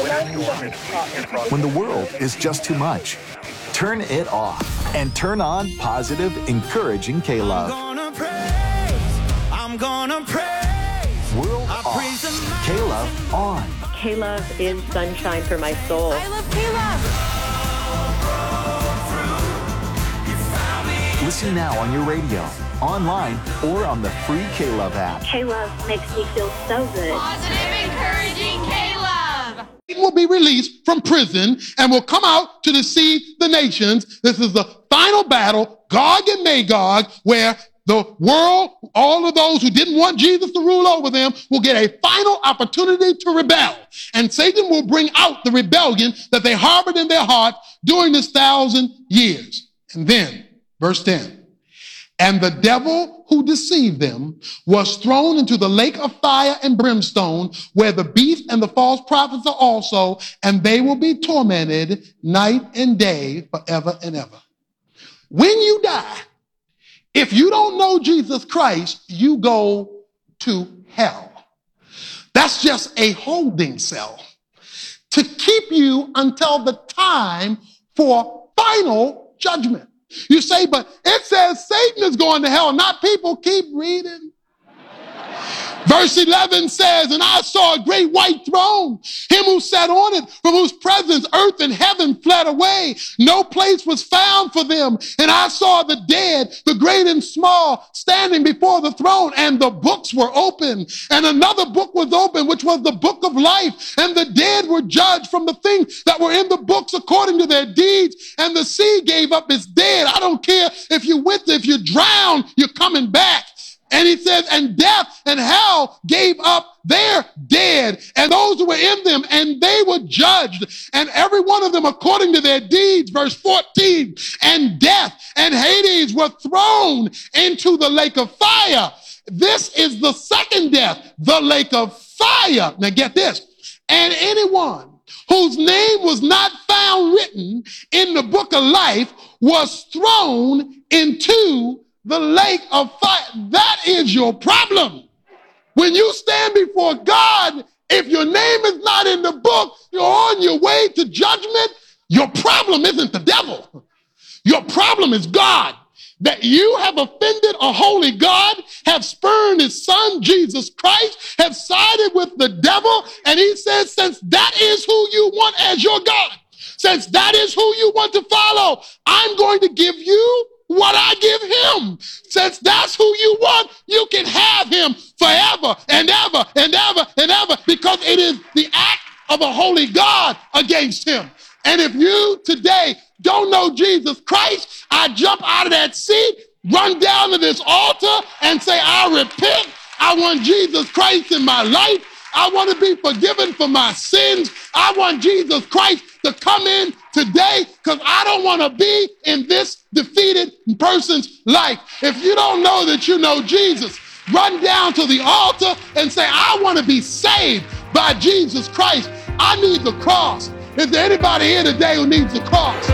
When the world is just too much, turn it off and turn on positive, encouraging K-Love. I'm gonna praise. World off, K-Love on. K-Love is sunshine for my soul. I love K-Love. Listen now on your radio, online, or on the free K-Love app. K-Love makes me feel so good. Positive, encouraging K-Love. He will be released from prison and will come out to deceive the nations. This is the final battle, Gog and Magog, where the world, all of those who didn't want Jesus to rule over them, will get a final opportunity to rebel. And Satan will bring out the rebellion that they harbored in their heart during this 1,000 years. And then, verse 10, and the devil who deceived them was thrown into the lake of fire and brimstone, where the beast and the false prophets are also, and they will be tormented night and day forever and ever. When you die, if you don't know Jesus Christ, you go to hell. That's just a holding cell to keep you until the time for final judgment. You say, but it says Satan is going to hell, not people. Keep reading. Verse 11 says, and I saw a great white throne, him who sat on it, from whose presence earth and heaven fled away. No place was found for them. And I saw the dead, the great and small, standing before the throne, and the books were open. And another book was open, which was the book of life. And the dead were judged from the things that were in the books according to their deeds. And the sea gave up its dead. I don't care if you drown, you're coming back. And he says, and death and hell gave up their dead, and those who were in them, and they were judged, and every one of them according to their deeds. Verse 14, and death and Hades were thrown into the lake of fire. This is the second death, the lake of fire. Now get this. And anyone whose name was not found written in the book of life was thrown into the lake of fire. That is your problem. When you stand before God, if your name is not in the book, you're on your way to judgment. Your problem isn't the devil. Your problem is God. That you have offended a holy God, have spurned his son, Jesus Christ, have sided with the devil. And he says, since that is who you want as your God, since that is who you want to follow, I'm going to give you what I give him. Since that's who you want, you can have him forever and ever and ever and ever, because it is the act of a holy God against him. And if you today don't know Jesus Christ, I jump out of that seat, run down to this altar and say, I repent. I want Jesus Christ in my life. I want to be forgiven for my sins. I want Jesus Christ to come in today, because I don't want to be in this defeated person's life. If you don't know that you know Jesus, run down to the altar and say, I want to be saved by Jesus Christ. I need the cross. Is there anybody here today who needs the cross?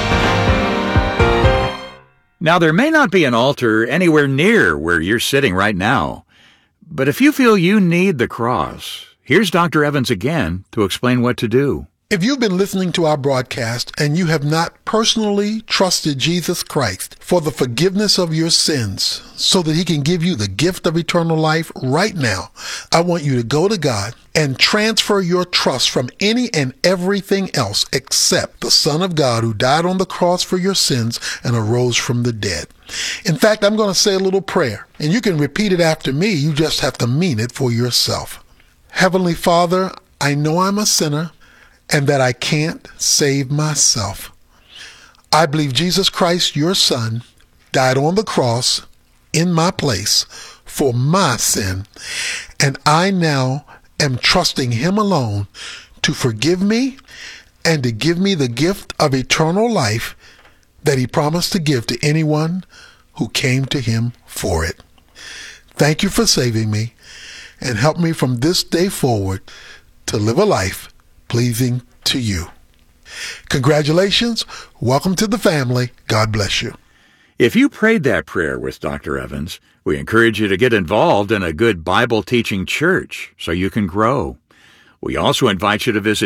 Now, there may not be an altar anywhere near where you're sitting right now, but if you feel you need the cross, here's Dr. Evans again to explain what to do. If you've been listening to our broadcast and you have not personally trusted Jesus Christ for the forgiveness of your sins so that he can give you the gift of eternal life right now, I want you to go to God and transfer your trust from any and everything else except the Son of God who died on the cross for your sins and arose from the dead. In fact, I'm going to say a little prayer, and you can repeat it after me. You just have to mean it for yourself. Heavenly Father, I know I'm a sinner and that I can't save myself. I believe Jesus Christ, your Son, died on the cross in my place for my sin, and I now am trusting him alone to forgive me and to give me the gift of eternal life that he promised to give to anyone who came to him for it. Thank you for saving me, and help me from this day forward to live a life pleasing to you. Congratulations. Welcome to the family. God bless you. If you prayed that prayer with Dr. Evans, we encourage you to get involved in a good Bible teaching church so you can grow. We also invite you to visit